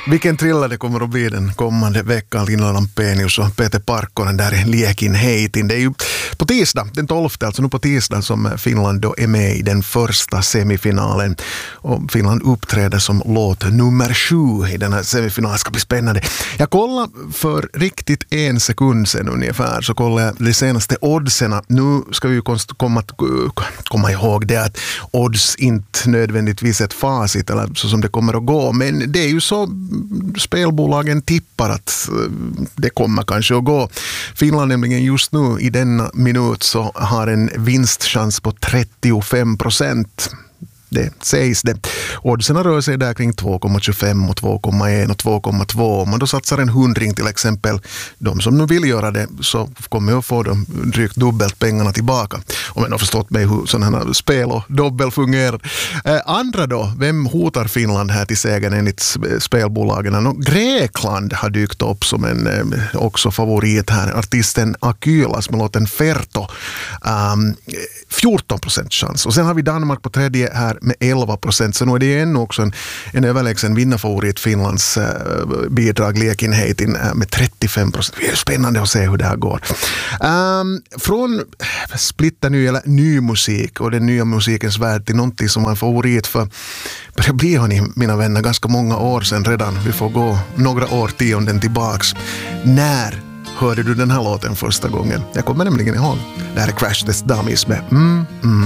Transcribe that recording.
Vilken thriller det kommer att bli den kommande veckan. Linda Lampenius och Peter Parkkonen där i Liekinheitin. Det är ju på tisdag, den 12, alltså nu på tisdag, som Finland då är med i den första semifinalen. Och Finland uppträder som låt nummer 7 i den här semifinalen. Det ska bli spännande. Jag kollade för riktigt 1 sekund sedan ungefär, så kollade jag de senaste oddserna. Nu ska vi ju komma ihåg det att odds inte nödvändigtvis ett facit eller så som det kommer att gå. Men det är ju så spelbolagen tippar att det kommer kanske att gå. Finland nämligen just nu i denna minut så har en vinstchans på 35%. Det sägs det. Oddsen rör sig där kring 2,25 och 2,1 och 2,2. Om man då satsar en 100 till exempel, de som nu vill göra det, så kommer jag få de drygt dubbelt pengarna tillbaka. Om jag har förstått mig hur sådana här spel och dobbel fungerar. Andra då, vem hotar Finland här till segern enligt spelbolagen? Grekland har dykt upp som en också favorit här. Artisten Akylas med låten Ferto. 14% chans. Och sen har vi Danmark på tredje här med 11%. Så nu är det ännu också en överlägsen vinnarfavorit, Finlands bidrag Liekinheitin med 35%. Det är spännande att se hur det här går. Från splitterny eller ny musik och den nya musikens värld till någonting som är en favorit för det blir hon i, mina vänner, ganska många år sedan redan. Vi får gå några årtionden tillbaks. När hörde du den här låten första gången? Jag kommer nämligen ihåg. Det här är Crash Test Dummies med